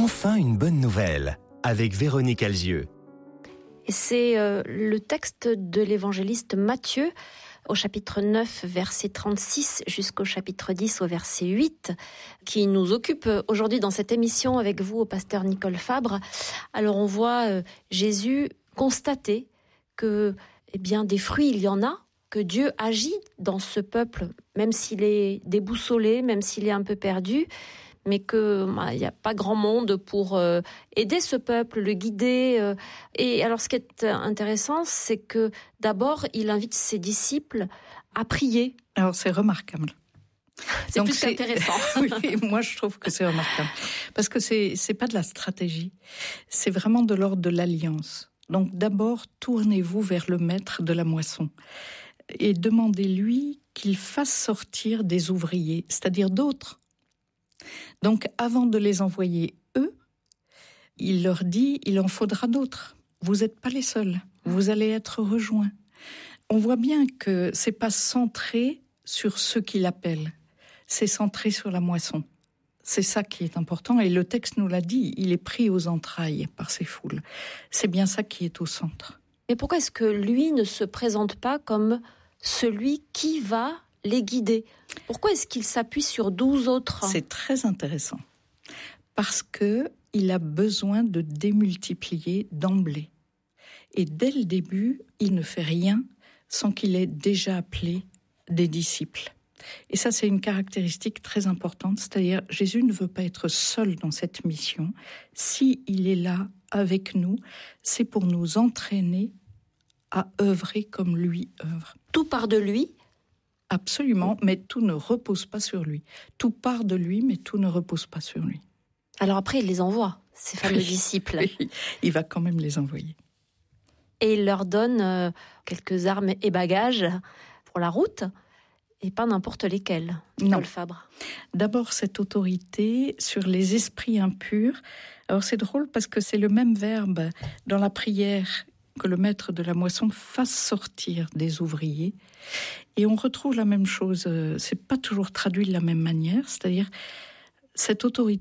Enfin une bonne nouvelle, avec Véronique Alzieux. Et c'est le texte de l'évangéliste Matthieu, au chapitre 9, verset 36, jusqu'au chapitre 10, au verset 8, qui nous occupe aujourd'hui dans cette émission avec vous, au pasteur Nicole Fabre. Alors on voit Jésus constater que des fruits, il y en a, que Dieu agit dans ce peuple, même s'il est déboussolé, même s'il est un peu perdu, mais qu'il n'y a pas grand monde pour aider ce peuple, le guider. Et alors, ce qui est intéressant, c'est que d'abord, il invite ses disciples à prier. Alors, c'est remarquable. C'est plus qu'intéressant. Oui, moi, je trouve que c'est remarquable. Parce que c'est pas de la stratégie, c'est vraiment de l'ordre de l'alliance. Donc, d'abord, tournez-vous vers le maître de la moisson et demandez-lui qu'il fasse sortir des ouvriers, c'est-à-dire d'autres. Donc, avant de les envoyer eux, il leur dit, il en faudra d'autres. Vous n'êtes pas les seuls. Vous allez être rejoints. On voit bien que c'est pas centré sur ceux qui l'appellent. C'est centré sur la moisson. C'est ça qui est important. Et le texte nous l'a dit, il est pris aux entrailles par ces foules. C'est bien ça qui est au centre. Et pourquoi est-ce que lui ne se présente pas comme celui qui va les guider? Pourquoi est-ce qu'il s'appuie sur 12 autres? C'est très intéressant. Parce que il a besoin de démultiplier d'emblée. Et dès le début, il ne fait rien sans qu'il ait déjà appelé des disciples. Et ça, c'est une caractéristique très importante. C'est-à-dire, Jésus ne veut pas être seul dans cette mission. Si il est là avec nous, c'est pour nous entraîner à œuvrer comme lui œuvre. Tout part de lui? Absolument, mais tout ne repose pas sur lui. Tout part de lui, mais tout ne repose pas sur lui. Alors après, il les envoie, ces fameux disciples. Oui, il va quand même les envoyer. Et il leur donne quelques armes et bagages pour la route, et pas n'importe lesquels, Nicole Fabre. D'abord, cette autorité sur les esprits impurs. Alors c'est drôle parce que c'est le même verbe dans la prière que le maître de la moisson fasse sortir des ouvriers. Et on retrouve la même chose, c'est pas toujours traduit de la même manière, c'est-à-dire cette autorité